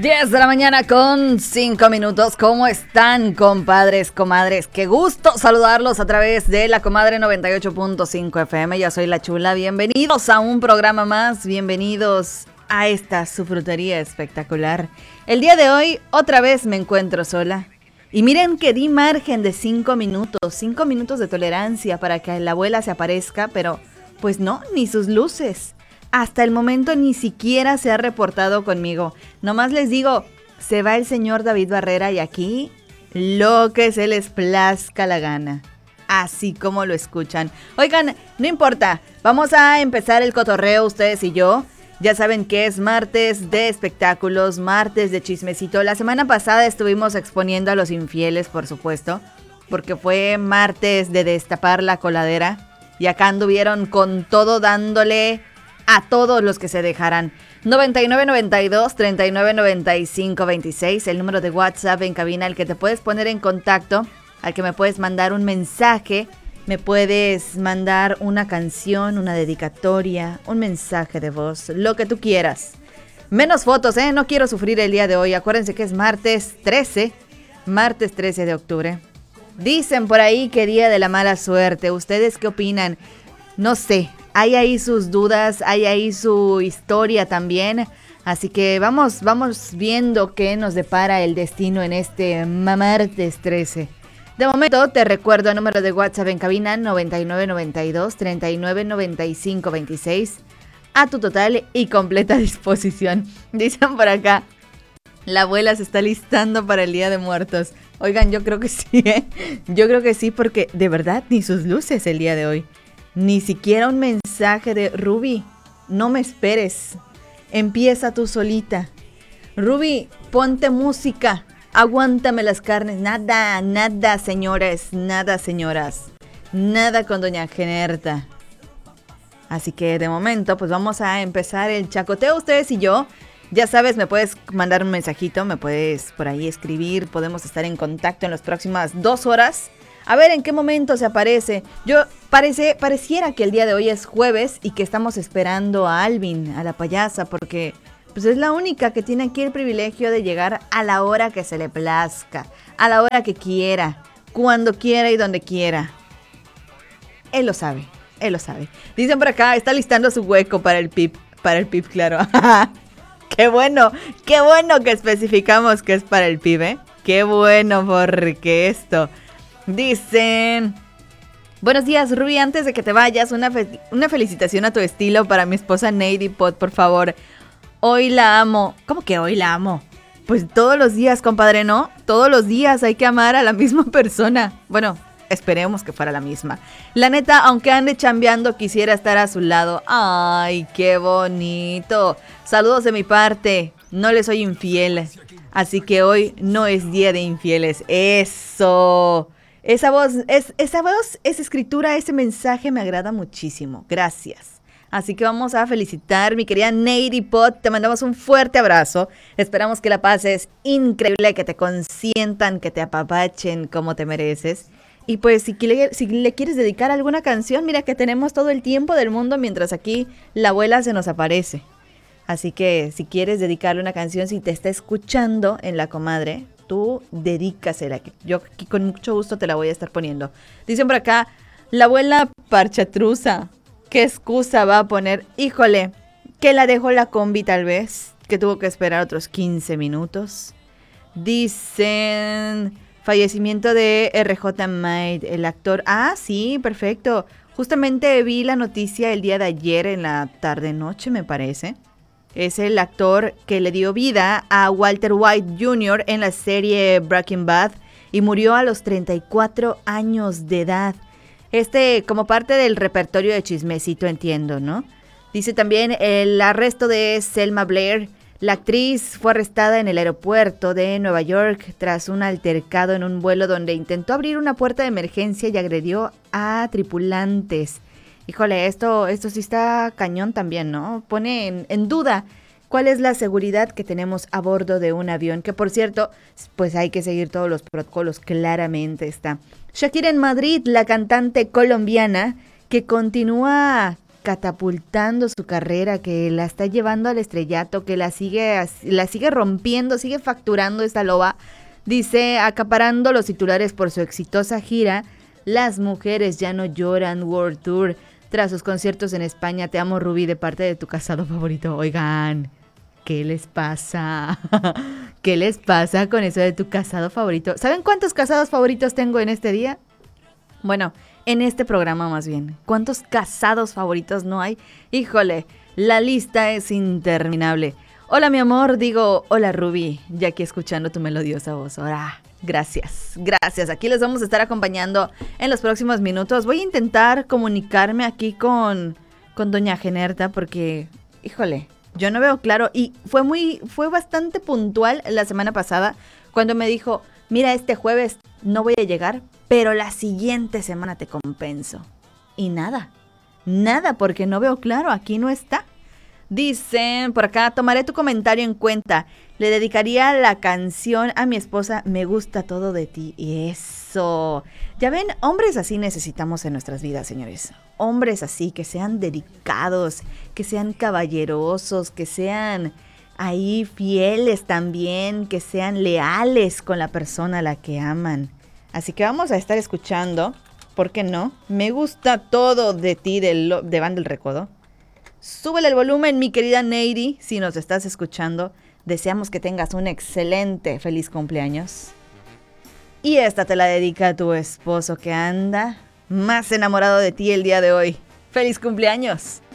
10 de la mañana con 5 minutos. ¿Cómo están, compadres, comadres? Qué gusto saludarlos a través de la Comadre 98.5 FM. Yo soy La Chula. Bienvenidos a un programa más. Bienvenidos a esta su frutería espectacular. El día de hoy otra vez me encuentro sola. Y miren que di margen de 5 minutos. 5 minutos de tolerancia para que la abuela se aparezca. Pero pues no, ni sus luces. Hasta el momento ni siquiera se ha reportado conmigo. Nomás les digo, se va el señor David Barrera y aquí lo que se les plazca la gana. Así como lo escuchan. Oigan, no importa, vamos a empezar el cotorreo ustedes y yo. Ya saben que es martes de espectáculos, martes de chismecito. La semana pasada estuvimos exponiendo a los infieles, por supuesto, porque fue martes de destapar la coladera. Y acá anduvieron con todo dándole a todos los que se dejarán. 9992-399526, el número de WhatsApp en cabina, al que te puedes poner en contacto, al que me puedes mandar un mensaje, me puedes mandar una canción, una dedicatoria, un mensaje de voz, lo que tú quieras. Menos fotos, no quiero sufrir el día de hoy. Acuérdense que es martes 13 de octubre. Dicen por ahí que día de la mala suerte. ¿Ustedes qué opinan? No sé. Hay ahí sus dudas, hay ahí su historia también. Así que vamos viendo qué nos depara el destino en este martes 13. De momento te recuerdo el número de WhatsApp en cabina 9992-399526. A tu total y completa disposición. Dicen por acá, la abuela se está listando para el Día de Muertos. Oigan, yo creo que sí, Yo creo que sí, porque de verdad ni sus luces el día de hoy. Ni siquiera un mensaje de Ruby, no me esperes, empieza tú solita. Ruby, ponte música, aguántame las carnes. Nada, señores, nada, señoras. Nada con doña Generta. Así que de momento, pues vamos a empezar el chacoteo ustedes y yo. Ya sabes, me puedes mandar un mensajito, me puedes por ahí escribir. Podemos estar en contacto en las próximas 2 horas. A ver en qué momento se aparece. Pareciera que el día de hoy es jueves y que estamos esperando a Alvin, a la payasa, porque pues es la única que tiene aquí el privilegio de llegar a la hora que se le plazca, a la hora que quiera, cuando quiera y donde quiera. Él lo sabe. Dicen por acá, está listando su hueco para el pip, claro. Qué bueno que especificamos que es para el pip, Qué bueno, porque esto... Dicen, buenos días, Ruby, antes de que te vayas, una felicitación a tu estilo para mi esposa Nady Pot, por favor. Hoy la amo. ¿Cómo que hoy la amo? Pues todos los días, compadre, ¿no? Todos los días hay que amar a la misma persona. Bueno, esperemos que fuera la misma. La neta, aunque ande chambeando, quisiera estar a su lado. ¡Ay, qué bonito! Saludos de mi parte. No le soy infiel, así que hoy no es día de infieles. ¡Eso! Esa voz, esa escritura, ese mensaje me agrada muchísimo. Gracias. Así que vamos a felicitar, mi querida Nady Pot. Te mandamos un fuerte abrazo. Esperamos que la pases increíble, que te consientan, que te apapachen como te mereces. Y pues si le quieres dedicar alguna canción, mira que tenemos todo el tiempo del mundo mientras aquí la abuela se nos aparece. Así que si quieres dedicarle una canción, si te está escuchando en La Comadre, tú dedícasela, que yo aquí con mucho gusto te la voy a estar poniendo. Dicen por acá, la abuela parchatruza, ¿qué excusa va a poner? Híjole, que la dejó la combi tal vez, que tuvo que esperar otros 15 minutos. Dicen, fallecimiento de RJ Maid, el actor. Ah, sí, perfecto. Justamente vi la noticia el día de ayer en la tarde-noche, me parece. Es el actor que le dio vida a Walter White Jr. en la serie Breaking Bad y murió a los 34 años de edad. Como parte del repertorio de chismecito, entiendo, ¿no? Dice también el arresto de Selma Blair. La actriz fue arrestada en el aeropuerto de Nueva York tras un altercado en un vuelo donde intentó abrir una puerta de emergencia y agredió a tripulantes. Híjole, esto sí está cañón también, ¿no? Pone en duda cuál es la seguridad que tenemos a bordo de un avión, que por cierto, pues hay que seguir todos los protocolos, claramente está. Shakira en Madrid, la cantante colombiana que continúa catapultando su carrera, que la está llevando al estrellato, que la sigue rompiendo, sigue facturando esta loba. Dice, acaparando los titulares por su exitosa gira, Las mujeres ya no lloran World Tour. Tras sus conciertos en España, Te amo, Rubí, de parte de tu casado favorito. Oigan, ¿qué les pasa? ¿Qué les pasa con eso de tu casado favorito? ¿Saben cuántos casados favoritos tengo en este día? Bueno, en este programa más bien. ¿Cuántos casados favoritos no hay? Híjole, la lista es interminable. Hola mi amor, digo, hola Rubí, ya aquí escuchando tu melodiosa voz. Ahora, gracias. Aquí les vamos a estar acompañando en los próximos minutos. Voy a intentar comunicarme aquí con doña Generta porque, híjole, yo no veo claro. Y fue bastante puntual la semana pasada cuando me dijo, mira, este jueves no voy a llegar, pero la siguiente semana te compenso. Y nada, porque no veo claro, aquí no está. Dicen por acá, tomaré tu comentario en cuenta. Le dedicaría la canción a mi esposa, Me gusta todo de ti. Y eso. Ya ven, hombres así necesitamos en nuestras vidas, señores. Hombres así, que sean dedicados, que sean caballerosos, que sean ahí fieles también, que sean leales con la persona a la que aman. Así que vamos a estar escuchando, ¿por qué no? Me gusta todo de ti, de Banda El Recodo. Súbele el volumen, mi querida Neidy, si nos estás escuchando. Deseamos que tengas un excelente, feliz cumpleaños. Y esta te la dedica a tu esposo que anda más enamorado de ti el día de hoy. ¡Feliz cumpleaños!